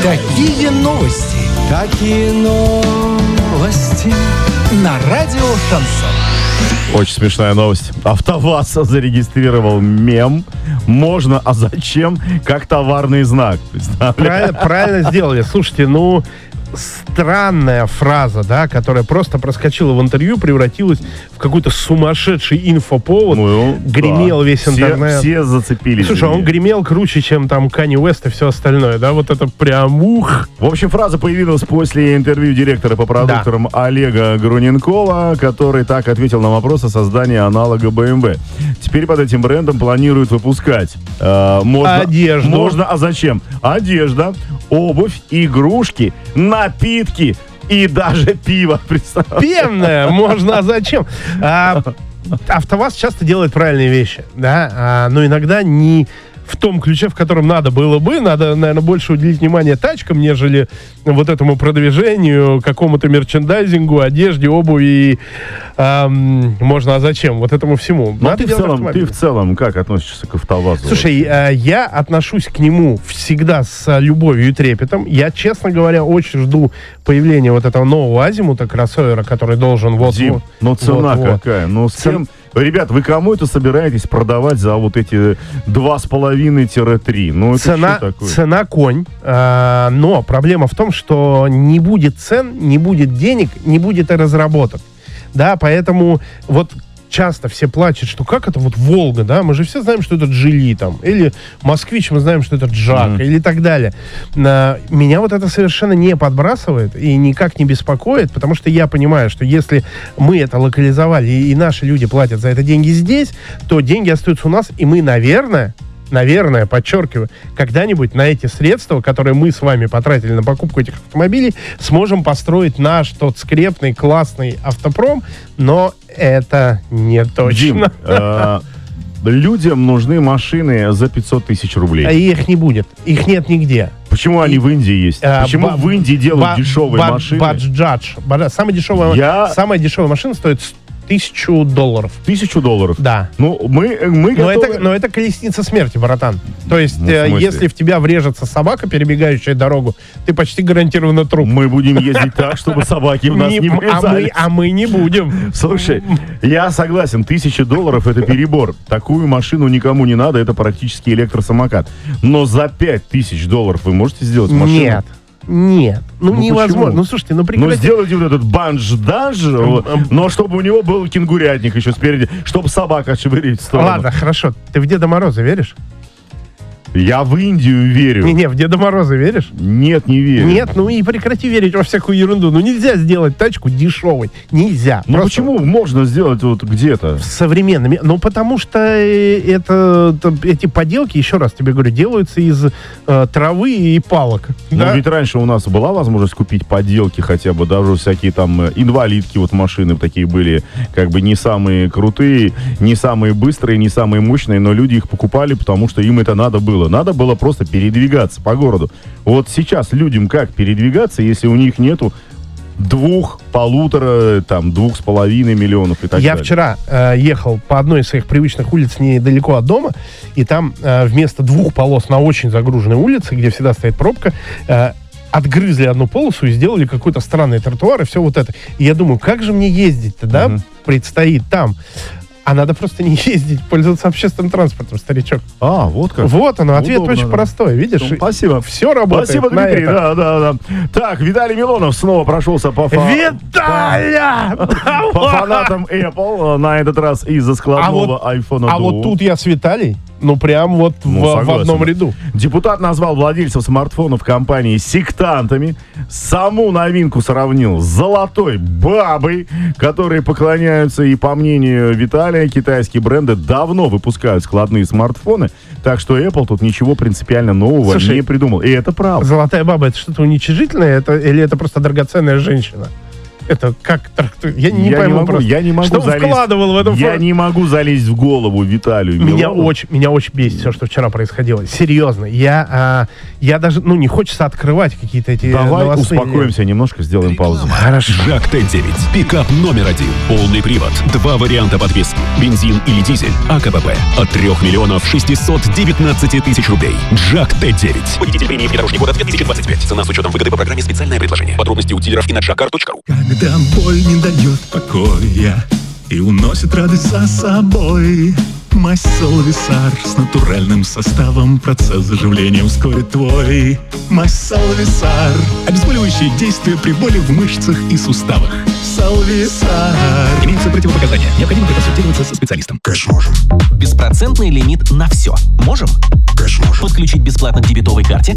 Какие новости? Какие новости? На радио «Шансон». Очень смешная новость. АвтоВАЗ зарегистрировал мем «Можно, а зачем?» как товарный знак. Правильно сделали. Слушайте, странная фраза, да, которая просто проскочила в интервью, превратилась в какой-то сумасшедший инфоповод. Гремел весь интернет. Все зацепились. Слушай, он гремел круче, чем там Канье Уэст и все остальное, да? Вот это прям ух. В общем, фраза появилась после интервью директора по продукторам Олега Груненкова, который так ответил на вопрос о создании аналога BMW. Теперь под этим брендом планируют выпускать одежду. Можно, а зачем? Одежда, обувь, игрушки, напитки и даже пиво. Пенное можно, а зачем? АвтоВАЗ часто делает правильные вещи, да, но иногда не в том ключе, в котором надо было бы. Надо, наверное, больше уделить внимание тачкам, нежели вот этому продвижению, какому-то мерчендайзингу, одежде, обуви и можно, а зачем? Вот этому всему. Но ты в целом как относишься к АвтоВАЗу? Слушай, я отношусь к нему всегда с любовью и трепетом. Я, честно говоря, очень жду появления вот этого нового азимута, кроссовера, который должен Дим, цена какая? Ну, с кем... Ребят, вы кому это собираетесь продавать за вот эти 2,5-3? Ну, это что такое? Цена конь. Но проблема в том, что не будет цен, не будет денег, не будет и разработок. Да, поэтому вот часто все плачут, что как это вот Волга, да? Мы же все знаем, что это Джили там. Или Москвич, мы знаем, что это Джак, или так далее. Меня вот это совершенно не подбрасывает и никак не беспокоит, потому что я понимаю, что если мы это локализовали и наши люди платят за это деньги здесь, то деньги остаются у нас, и мы, наверное, подчеркиваю, когда-нибудь на эти средства, которые мы с вами потратили на покупку этих автомобилей, сможем построить наш тот скрепный, классный автопром, но это не точно. Дим, людям нужны машины за 500 тысяч рублей. А их не будет. Их нет нигде. Почему они в Индии есть? Почему в Индии делают дешевые машины? Bajaj. Самая дешевая машина стоит $1000. $1000? Да. Ну, мы готовы... Но это колесница смерти, братан. То есть, если в тебя врежется собака, перебегающая дорогу, ты почти гарантированно труп. Мы будем ездить так, чтобы собаки в нас не врезались. А мы не будем. Слушай, я согласен, $1000 это перебор. Такую машину никому не надо, это практически электросамокат. Но за $5000 вы можете сделать машину? Нет. Невозможно. Почему? Слушайте, прекратите. Сделайте вот этот банж-даж, но чтобы у него был кенгурятник еще спереди, чтобы собака шевелить в сторону. Ладно, хорошо. Ты в Деда Мороза веришь? Я в Индию верю. Не, в Деда Мороза веришь? Нет, не верю. Нет, и прекрати верить во всякую ерунду. Нельзя сделать тачку дешевой. Нельзя. Почему можно сделать вот где-то? Современными. Потому что эти поделки, еще раз тебе говорю, делаются из травы и палок. Да? Ведь раньше у нас была возможность купить поделки хотя бы, даже всякие там инвалидки, вот машины такие были, как бы не самые крутые, не самые быстрые, не самые мощные, но люди их покупали, потому что им это надо было. Надо было просто передвигаться по городу. Вот сейчас людям как передвигаться, если у них нету 2,5 миллионов и так далее. Я вчера ехал по одной из своих привычных улиц недалеко от дома, и там вместо 2 полос на очень загруженной улице, где всегда стоит пробка, отгрызли одну полосу и сделали какой-то странный тротуар и все вот это. И я думаю, как же мне ездить-то, да, предстоит там. А надо просто не ездить, пользоваться общественным транспортом, старичок. Вот как. Вот оно, ответ очень простой, видишь? Спасибо. Все работает. Спасибо, Дмитрий. Да. Так, Виталий Милонов снова прошелся по Виталя! По фанатам Apple, на этот раз из-за складного iPhone. А вот тут я с Виталий, прям вот в одном ряду. Депутат назвал владельцев смартфонов компании сектантами, саму новинку сравнил с золотой бабой, которые поклоняются, и по мнению Виталия, китайские бренды давно выпускают складные смартфоны, так что Apple тут ничего принципиально нового не придумал. И это правда. Золотая баба — это что-то уничижительное, или это просто драгоценная женщина? Это как трактует? Я не Я пойму не просто. могу Что залезть. вкладывал в эту Я фразу? не могу залезть в голову Виталию Меня Милонову. очень бесит все, что вчера происходило. Серьезно. Я даже, не хочется открывать какие-то эти Давай новостные... успокоимся немножко, сделаем паузу. Хорошо. Жак Т9. Пикап номер 1. Полный привод. 2 варианта подвески. Бензин или дизель. АКПП. От 3 миллионов 619 тысяч рублей. Жак Т9. Водитель премии внедорожник года 2025. Цена с учетом выгоды по программе «Специальное предложение». Подробности у дилеров и на jaccar.ru. Когда боль не дает покоя и уносит радость за собой, Майсол Висар с натуральным составом процесс заживления ускорит твой. Майсол Висар. Обезболивающие действия при боли в мышцах и суставах. Салвисар. Имеются противопоказания. Необходимо проконсультироваться со специалистом. Кэш можем. Беспроцентный лимит на все. Можем? Кэш можем. Подключить бесплатно к дебетовой карте